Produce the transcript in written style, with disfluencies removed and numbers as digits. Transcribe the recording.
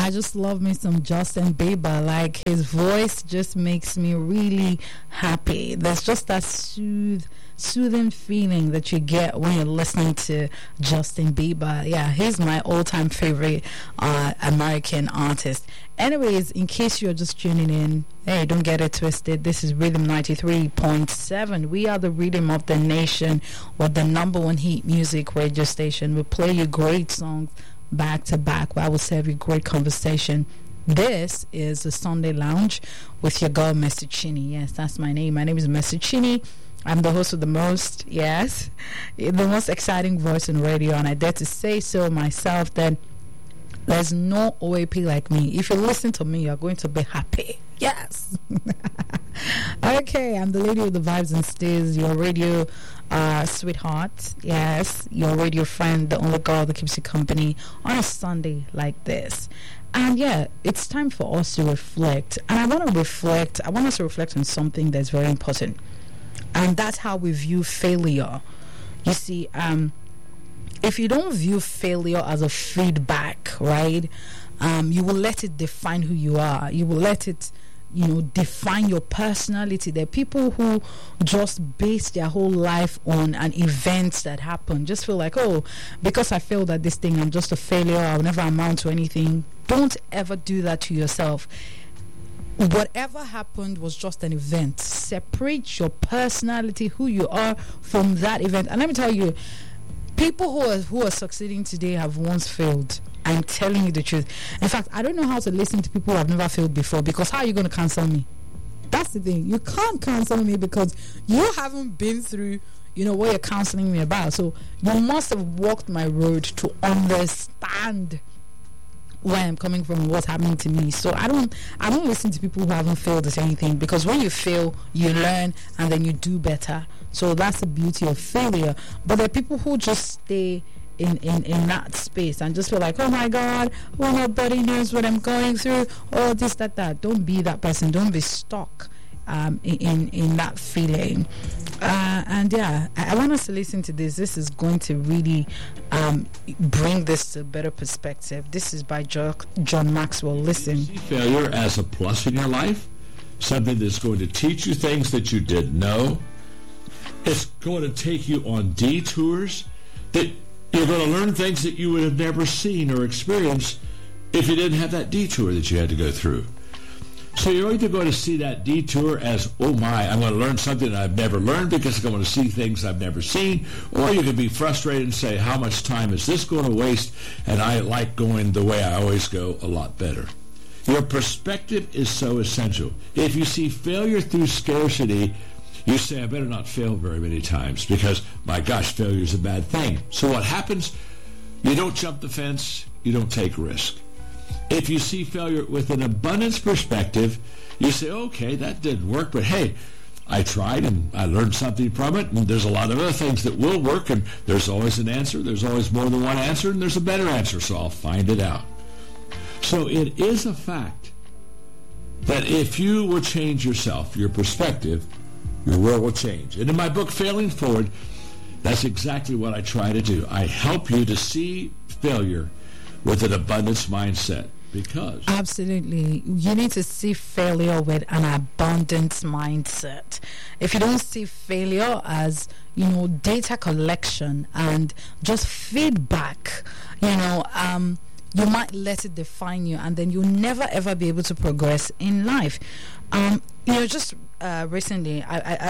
I just love me some Justin Bieber. Like, his voice just makes me really happy. There's just that soothing feeling that you get when you're listening to Justin Bieber. Yeah, he's my all-time favorite American artist. Anyways, in case you're just tuning in, hey, don't get it twisted. This is Rhythm 93.7. We are the rhythm of the nation, with the number one hit music radio station. We play you great songs back to back. I will serve you great conversation. This is the Sunday Lounge with your girl, Mercy Chinny. Yes, that's my name. My name is Mercy Chinny. I'm the host of the most exciting voice in radio, and I dare to say so myself that there's no OAP like me. If you listen to me, you're going to be happy. Yes. Okay, I'm the lady with the vibes and stays, your radio sweetheart. Yes, your radio friend, the only girl that keeps you company on a Sunday like this. And yeah, it's time for us to reflect. And I want us to reflect on something that's very important. And that's how we view failure. You see, if you don't view failure as a feedback, right, you will let it define who you are. You will let it, define your personality. There are people who just base their whole life on an event that happened. Just feel like, oh, because I failed at this thing, I'm just a failure. I'll never amount to anything. Don't ever do that to yourself. Whatever happened was just an event. Separate your personality, who you are, from that event. And let me tell you, people who are succeeding today have once failed. I'm telling you the truth. In fact, I don't know how to listen to people who have never failed before, because how are you going to cancel me? That's the thing. You can't cancel me because you haven't been through, what you're counseling me about. So you must have walked my road to understand where I'm coming from, what's happening to me. So I don't listen to people who haven't failed at anything, because when you fail, you learn and then you do better. So that's the beauty of failure. But there are people who just stay in that space and just feel like, oh my God, nobody knows what I'm going through, or this, that. Don't be that person. Don't be stuck in that feeling. And yeah, I want us to listen to this. This is going to really bring this to a better perspective. This is by John Maxwell. Listen. See failure as a plus in your life, something that's going to teach you things that you didn't know. It's going to take you on detours that you're going to learn things that you would have never seen or experienced if you didn't have that detour that you had to go through. So you're either going to see that detour as, oh my, I'm going to learn something that I've never learned because I'm going to see things I've never seen, or you can be frustrated and say, how much time is this going to waste, and I like going the way I always go a lot better. Your perspective is so essential. If you see failure through scarcity, you say, I better not fail very many times because, my gosh, failure is a bad thing. So what happens? You don't jump the fence. You don't take risk. If you see failure with an abundance perspective, you say, okay, that didn't work, but hey, I tried and I learned something from it, and there's a lot of other things that will work, and there's always an answer. There's always more than one answer, and there's a better answer, so I'll find it out. So it is a fact that if you will change yourself, your perspective, your world will change. And in my book, Failing Forward, that's exactly what I try to do. I help you to see failure with an abundance mindset. Because absolutely, you need to see failure with an abundance mindset. If you don't see failure as data collection and just feedback, you might let it define you, and then you'll never ever be able to progress in life. Just recently, I